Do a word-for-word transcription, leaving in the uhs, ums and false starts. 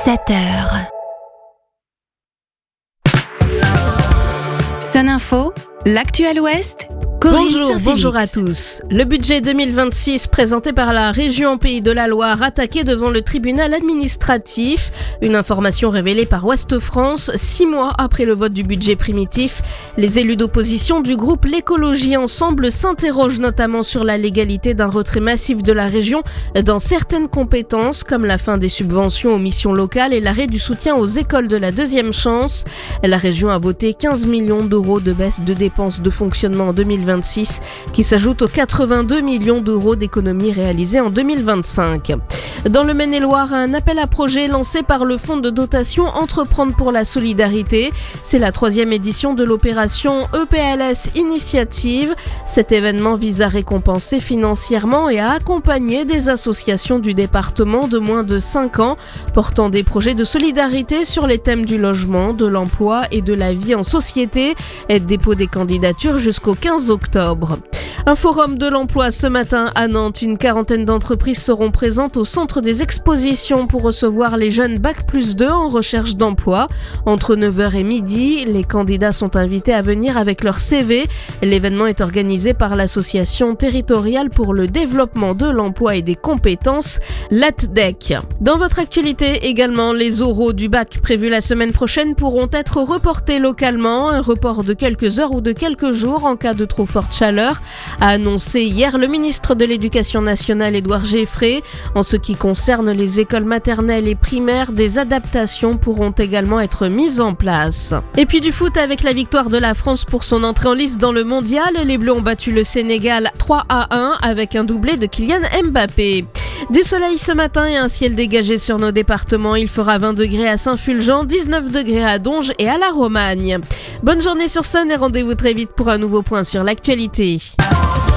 sept heures. Sun Info, l'actuel Ouest. Corinne Bonjour, Saint-Félix. bonjour à tous. Le budget deux mille vingt-six présenté par la région Pays de la Loire attaqué devant le tribunal administratif. Une information révélée par Ouest France six mois après le vote du budget primitif. Les élus d'opposition du groupe L'Écologie Ensemble s'interrogent notamment sur la légalité d'un retrait massif de la région dans certaines compétences comme la fin des subventions aux missions locales et l'arrêt du soutien aux écoles de la deuxième chance. La région a voté quinze millions d'euros de baisse de dépenses de fonctionnement en deux mille vingt-six qui s'ajoute aux quatre-vingt-deux millions d'euros d'économies réalisées en deux mille vingt-cinq. Dans le Maine-et-Loire, un appel à projet lancé par le fonds de dotation Entreprendre pour la solidarité. C'est la troisième édition de l'opération E P L S Initiative. Cet événement vise à récompenser financièrement et à accompagner des associations du département de moins de cinq ans portant des projets de solidarité sur les thèmes du logement, de l'emploi et de la vie en société. Dépôt des candidatures jusqu'au quinze octobre. Un forum de l'emploi ce matin à Nantes. Une quarantaine d'entreprises seront présentes au centre des expositions pour recevoir les jeunes bac plus deux en recherche d'emploi. Entre neuf heures et midi, les candidats sont invités à venir avec leur C V. L'événement est organisé par l'association territoriale pour le développement de l'emploi et des compétences, l'A T D E C. Dans votre actualité également, les oraux du bac prévus la semaine prochaine pourront être reportés localement. Un report de quelques heures ou de quelques jours en cas de trop forte chaleur, a annoncé hier le ministre de l'Éducation nationale Édouard Geffray. En ce qui concerne les écoles maternelles et primaires, des adaptations pourront également être mises en place. Et puis du foot avec la victoire de la France pour son entrée en lice dans le mondial. Les Bleus ont battu le Sénégal trois à un avec un doublé de Kylian Mbappé. Du soleil ce matin et un ciel dégagé sur nos départements. Il fera vingt degrés à Saint-Fulgent, dix-neuf degrés à Donge et à la Romagne. Bonne journée sur Sun et rendez-vous très vite pour un nouveau point sur l'actualité.